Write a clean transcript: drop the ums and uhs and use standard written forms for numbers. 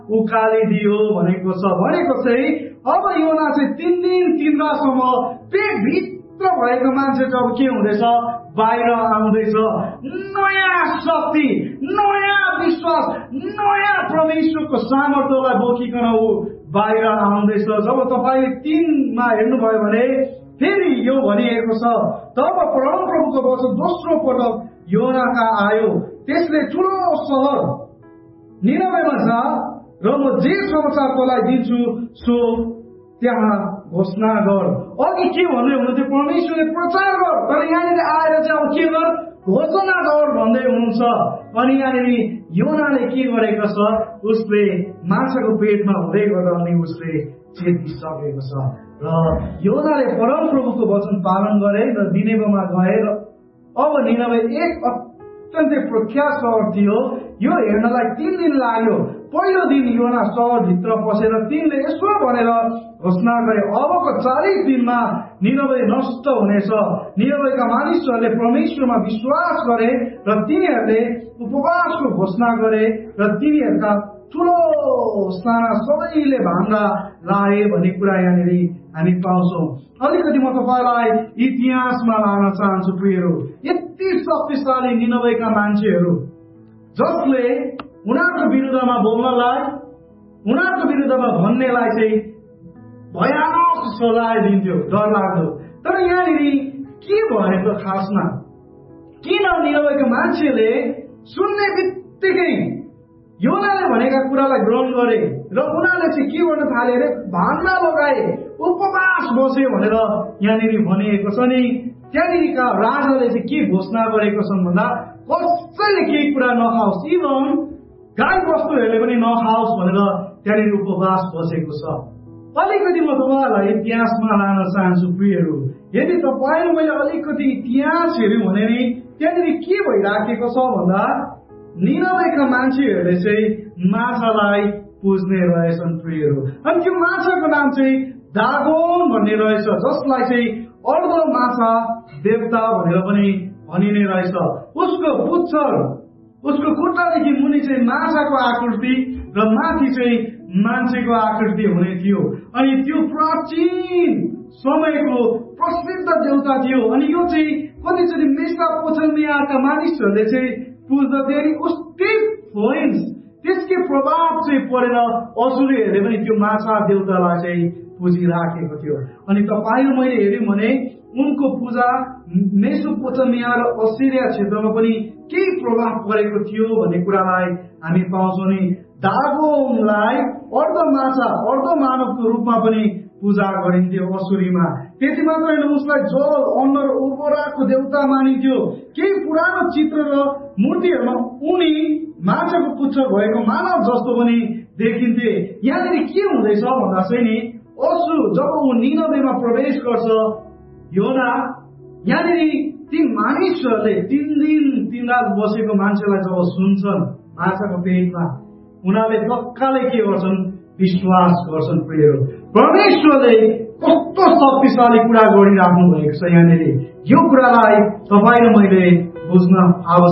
उकालिदियो भनेको छ। भनेको चाहिँ अब योना चाहिँ 3 दिन 3 रातसम्म पेटभित्र भएको मान्छे चाहिँ अब के हुँदैछ, बाहिर आउँदैछ। नयाँ शक्ति, नयाँ विश्वास, नयाँ परमेश्वरको सामर्थ्यलाई बोकिकन ऊ बाहिर आउँदैछ। जब तपाईले 3 मा हेर्नुभयो भने फेरि यो भनिएको छ, तब परमप्रभुको वचन दोस्रो पटक योनाका आयो, त्यसले ठुलो सहर निनवेमा जा र म जे समाचार तँलाई दिन्छु सो त्यहाँ घोषणा गर। अघि के भन्दै हुनुहुन्थ्यो, परमेश्वरले प्रचार गर, तर यहाँनिर आएर चाहिँ अब के गर, घोषणा गर भन्दै हुनुहुन्छ। अनि यहाँनिर योनाले के गरेको छ, उसले माछाको पेटमा हुँदै गर्दा अनि उसले चेतिसकेको छ र योनाले परमप्रभुको वचन पालन गरे र निनेवेमा गए। र अब निनेवे एक अत्यन्तै प्रख्यात सहर थियो। यो हेर्नलाई 3 दिन लाग्यो। पहिलो दिन योना सहरभित्र पसेर 3ले यसो भनेर घोषणा गरे, अबको 40 दिनमा निनेवे नष्ट हुनेछ। निनेवेका मानिसहरूले परमेश्वरमा विश्वास गरे र तिनीहरूले उपवासको घोषणा गरे र तिनीहरूका ठुलो साना सबैले भान्डा लाए भन्ने कुरा यहाँनिर हामी पाउँछौँ। अलिकति म तपाईलाई इतिहासमा लान चाहन्छु प्रियहरू। यति शक्तिशाली निनेवेका मान्छेहरू जसले उनीहरूको विरुद्धमा बोल्नलाई, उनीहरूको विरुद्धमा भन्नेलाई चाहिँ भयानक सजाय दिन्थ्यो, डर लाग्दो। तर यहाँनिर के भएको खासमा, किन निनेवेका मान्छेले सुन्ने बित्तिकै योनाले भनेका कुरालाई ग्रहण गरे र उनीहरूले चाहिँ के गर्न थाले अरे, भान्डा लगाए, उपवास बसे भनेर यहाँनिर भनिएको छ। नि त्यहाँनिरका राजाले चाहिँ के घोषणा गरेको छन् भन्दा, कसैले केही कुरा नखाओस्, इभन गाई वस्तुहरूले पनि नखाओस् भनेर त्यहाँनिर उपवास बसेको छ। अलिकति म तपाईँलाई इतिहासमा लान चाहन्छु प्रियहरू। यदि तपाईँले मैले अलिकति इतिहास हेर्यौँ भने नि त्यहाँनिर के भइराखेको छ भन्दा, निनेवेका मान्छेहरूले चाहिँ माछालाई पुज्ने रहेछन् प्रियहरू। अनि त्यो माछाको नाम चाहिँ दागोन भन्ने रहेछ, जसलाई चाहिँ अर्ध माछा देवता भनेर पनि भनिने रहेछ। उसको पुच्छर, उसको खुट्टादेखि मुनि चाहिँ माछाको आकृति र माथि चाहिँ मान्छेको आकृति हुने थियो। अनि त्यो प्राचीन समयको प्रसिद्ध देवता थियो। अनि यो चाहिँ कतिचोटि मेसोपोटामियाका मानिसहरूले चाहिँ पुज्दथे। अनि उसकै फ्लुएन्स, त्यसकै प्रभाव चाहिँ परेर असुरीहरूले पनि त्यो माछा देवतालाई चाहिँ पुजिराखेको थियो। अनि तपाईँ मैले हेर्यौँ भने उनको पूजा मेसोपोटामिया र असिरिया क्षेत्रमा पनि केही प्रभाव परेको थियो भन्ने कुरालाई हामी पाउँछौँ। नि दागोनलाई अर्ध माछा, अर्ध मानवको रूपमा पनि पूजा गरिन्थ्यो असुरीमा। त्यति मात्र होइन, उसलाई जल, अन्न र उर्वराको देवता मानिन्थ्यो। केही पुरानो चित्र र मूर्तिहरूमा उनी माछाको पुच्छर भएको मानव जस्तो पनि देखिन्थे। यहाँनिर के हुँदैछ भन्दा चाहिँ नि, असु जब ऊ निनेवेमा प्रवेश गर्छ योना, यहाँनिर ती मानिसहरूले 3 दिन 3 रात बसेको मान्छेलाई जब सुन्छन् माछाको पेटमा, उनीहरूले पक्काले के गर्छन्, विश्वास गर्छन् प्रियहरू। परमेश्वरले कस्तो शक्तिशाली कुरा गरिराख्नु भएको छ यहाँनिर, यो कुरालाई तपाईँ र मैले बुझ्न आवश्यक